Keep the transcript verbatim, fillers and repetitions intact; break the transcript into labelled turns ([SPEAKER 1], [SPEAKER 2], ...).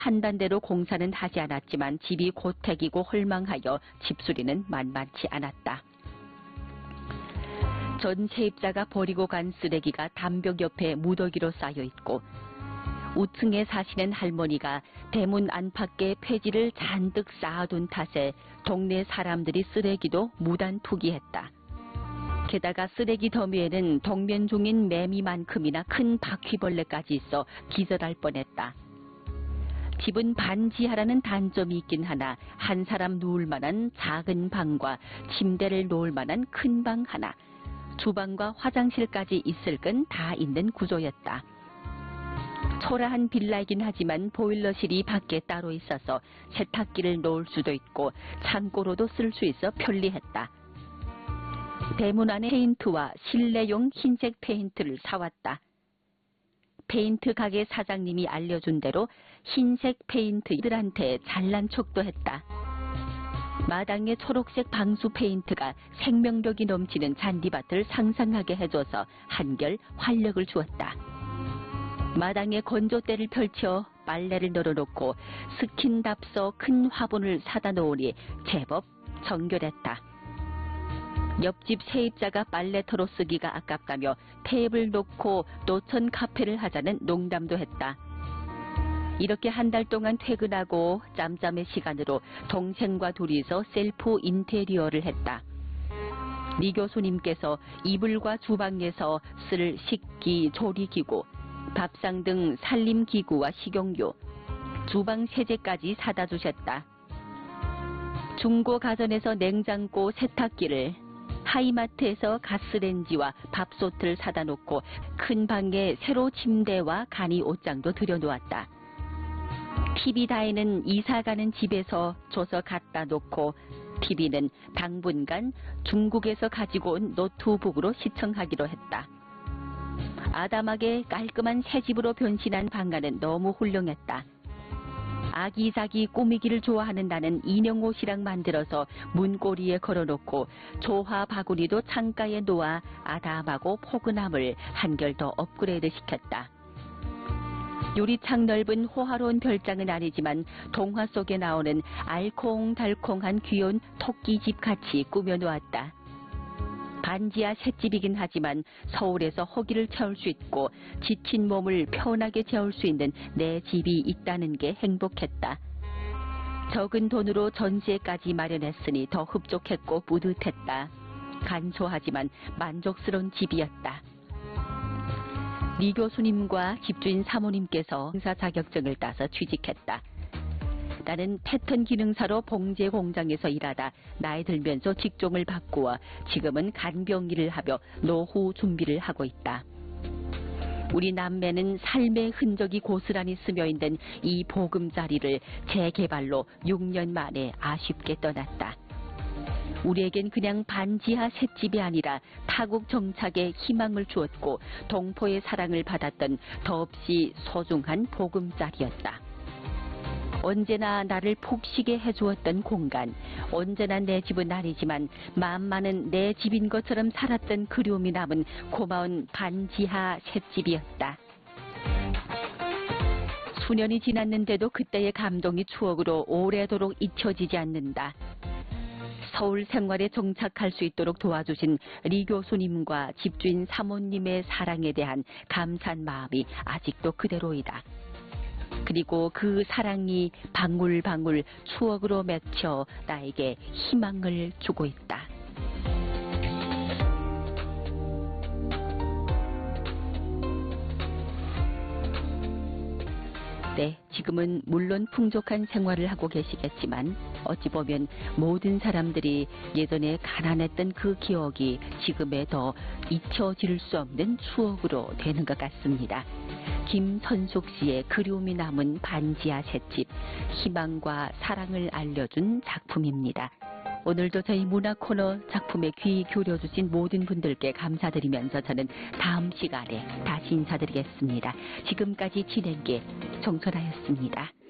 [SPEAKER 1] 한반대로 공사는 하지 않았지만 집이 고택이고 헐망하여 집수리는 만만치 않았다. 전 세입자가 버리고 간 쓰레기가 담벽 옆에 무더기로 쌓여 있고 우층에 사시는 할머니가 대문 안팎에 폐지를 잔뜩 쌓아둔 탓에 동네 사람들이 쓰레기도 무단 투기했다. 게다가 쓰레기 더미에는 동면종인 매미만큼이나 큰 바퀴벌레까지 있어 기절할 뻔했다. 집은 반지하라는 단점이 있긴 하나 한 사람 누울 만한 작은 방과 침대를 놓을 만한 큰 방 하나, 주방과 화장실까지 있을 건 다 있는 구조였다. 초라한 빌라이긴 하지만 보일러실이 밖에 따로 있어서 세탁기를 놓을 수도 있고 창고로도 쓸 수 있어 편리했다. 대문 안에 페인트와 실내용 흰색 페인트를 사왔다. 페인트 가게 사장님이 알려준 대로 흰색 페인트들한테 잘난 척도 했다. 마당에 초록색 방수 페인트가 생명력이 넘치는 잔디밭을 상상하게 해줘서 한결 활력을 주었다. 마당에 건조대를 펼쳐 빨래를 널어놓고 스킨답서 큰 화분을 사다 놓으니 제법 정결했다. 옆집 세입자가 빨래터로 쓰기가 아깝다며 테이블 놓고 노천 카페를 하자는 농담도 했다. 이렇게 한 달 동안 퇴근하고 짬짬의 시간으로 동생과 둘이서 셀프 인테리어를 했다. 리 교수님께서 이불과 주방에서 쓸 식기, 조리기구, 밥상 등 살림기구와 식용유, 주방 세제까지 사다 주셨다. 중고 가전에서 냉장고, 세탁기를, 하이마트에서 가스레인지와 밥솥을 사다 놓고 큰 방에 새로 침대와 간이 옷장도 들여놓았다. 티비 다이는 이사 가는 집에서 줘서 갖다 놓고 티비는 당분간 중국에서 가지고 온 노트북으로 시청하기로 했다. 아담하게 깔끔한 새 집으로 변신한 방안은 너무 훌륭했다. 아기자기 꾸미기를 좋아하는 나는 인형 옷이랑 만들어서 문고리에 걸어놓고 조화 바구니도 창가에 놓아 아담하고 포근함을 한결 더 업그레이드 시켰다. 유리창 넓은 호화로운 별장은 아니지만 동화 속에 나오는 알콩달콩한 귀여운 토끼집 같이 꾸며놓았다. 반지하 셋집이긴 하지만 서울에서 허기를 채울 수 있고 지친 몸을 편하게 재울 수 있는 내 집이 있다는 게 행복했다. 적은 돈으로 전세까지 마련했으니 더 흡족했고 뿌듯했다. 간소하지만 만족스러운 집이었다. 리 교수님과 집주인 사모님께서 공사 자격증을 따서 취직했다. 나는 패턴 기능사로 봉제 공장에서 일하다 나이 들면서 직종을 바꾸어 지금은 간병일을 하며 노후 준비를 하고 있다. 우리 남매는 삶의 흔적이 고스란히 스며있는 이 보금자리를 재개발로 육 년 만에 아쉽게 떠났다. 우리에겐 그냥 반지하 셋집이 아니라 타국 정착에 희망을 주었고 동포의 사랑을 받았던 더없이 소중한 보금자리였다. 언제나 나를 푹 쉬게 해주었던 공간, 언제나 내 집은 아니지만 마음만은 내 집인 것처럼 살았던 그리움이 남은 고마운 반지하 셋집이었다. 수년이 지났는데도 그때의 감동이 추억으로 오래도록 잊혀지지 않는다. 서울 생활에 정착할 수 있도록 도와주신 리 교수님과 집주인 사모님의 사랑에 대한 감사한 마음이 아직도 그대로이다. 그리고 그 사랑이 방울방울 추억으로 맺혀 나에게 희망을 주고 있다. 네, 지금은 물론 풍족한 생활을 하고 계시겠지만 어찌 보면 모든 사람들이 예전에 가난했던 그 기억이 지금에 더 잊혀질 수 없는 추억으로 되는 것 같습니다. 김선숙 씨의 그리움이 남은 반지하 셋집, 희망과 사랑을 알려준 작품입니다. 오늘도 저희 문화 코너 작품에 귀 기울여주신 모든 분들께 감사드리면서 저는 다음 시간에 다시 인사드리겠습니다. 지금까지 진행계 정선아였습니다.